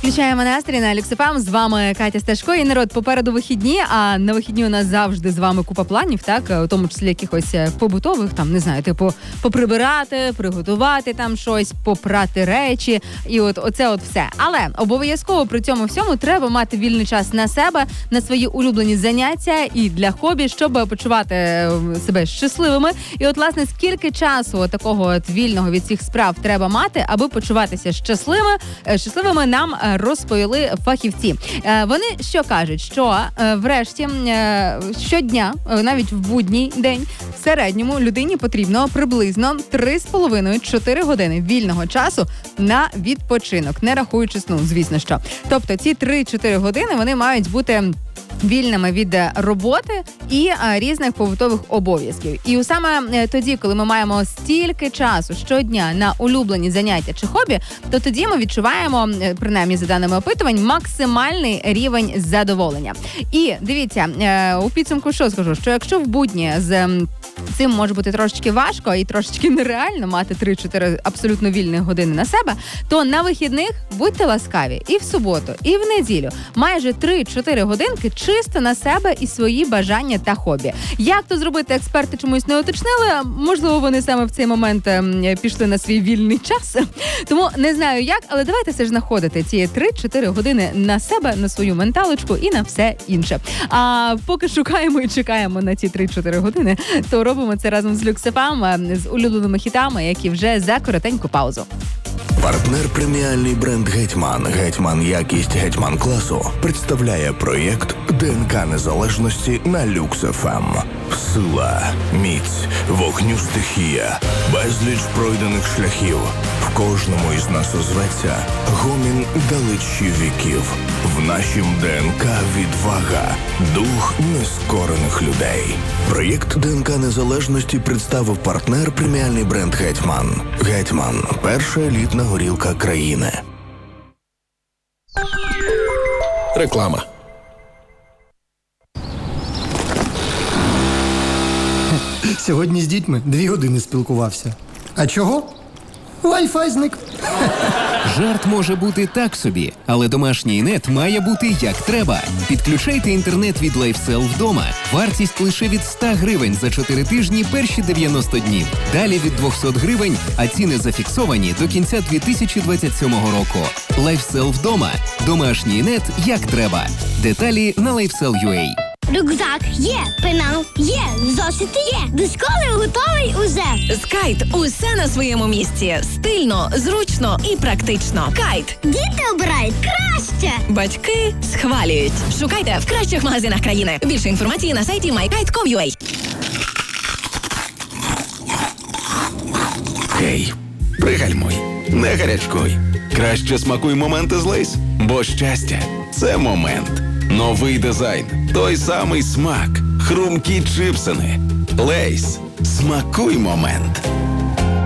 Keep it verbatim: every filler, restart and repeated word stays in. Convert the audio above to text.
Включаємо настрій на Люкс еф ем. З вами Катя Сташко. І, народ, попереду вихідні, а на вихідні у нас завжди з вами купа планів, так? У тому числі якихось побутових, там, не знаю, типу, поприбирати, приготувати там щось, попрати речі. І от оце от все. Але обов'язково при цьому всьому треба мати вільний час на себе, на свої улюблені заняття і для хобі, щоб почувати себе щасливими. І от, власне, скільки часу от такого от вільного від всіх справ треба мати, аби почуватися щасливими, щасливими, нам розповіли фахівці. Вони що кажуть, що врешті щодня, навіть в будній день, в середньому людині потрібно приблизно три з половиною - чотири години вільного часу на відпочинок, не рахуючи сну, звісно що. Тобто ці три-чотири години вони мають бути вільними від роботи і а, різних побутових обов'язків. І саме тоді, коли ми маємо стільки часу щодня на улюблені заняття чи хобі, то тоді ми відчуваємо, принаймні за даними опитувань, максимальний рівень задоволення. І дивіться, у підсумку що скажу, що якщо в будні з цим може бути трошечки важко і трошечки нереально мати три-чотири абсолютно вільних години на себе, то на вихідних будьте ласкаві і в суботу, і в неділю майже три-чотири годинки чисто на себе і свої бажання та хобі. Як то зробити, експерти чомусь не уточнили, можливо, вони саме в цей момент пішли на свій вільний час, тому не знаю як, але давайте все ж знаходити ці три-чотири години на себе, на свою менталочку і на все інше. А поки шукаємо і чекаємо на ці три-чотири години, то робимо це разом з Люкс еф ем, з улюбленими хітами, які вже за коротеньку паузу. Партнер преміальний бренд «Гетьман», «Гетьман якість», «Гетьман класу» представляє проєкт ДНК незалежності на Люкс еф ем. Сила, міць, вогню стихія, безліч пройдених шляхів. В кожному із нас озветься гомін далечі віків. В нашім ДНК відвага, дух нескорених людей. Проєкт ДНК незалежності представив партнер преміальний бренд «Гетьман». «Гетьман» – перша елітна горілка країни. Реклама. Сьогодні з дітьми дві години спілкувався. А чого? Wi-Fi зник. Жарт може бути так собі, але домашній нет має бути як треба. Підключайте інтернет від LifeSell вдома. Вартість лише від сто гривень за чотири тижні перші дев'яносто днів. Далі від двісті гривень, а ціни зафіксовані до кінця дві тисячі двадцять сьомого року. LifeSell вдома. Домашній нет як треба. Деталі на LifeSell.ua. Рюкзак є, пенал є, зошити є. До школи готовий уже. З Кайт усе на своєму місці. Стильно, зручно і практично. Кайт. Діти обирають краще. Батьки схвалюють. Шукайте в кращих магазинах країни. Більше інформації на сайті май кайт крапка ком крапка ю а. Гей, пригальмуй, не гарячкуй. Краще смакуй моменти з Лейс, бо щастя – це момент. Новий дизайн, той самий смак, хрумкі чипсини. Лейс. Смакуй момент.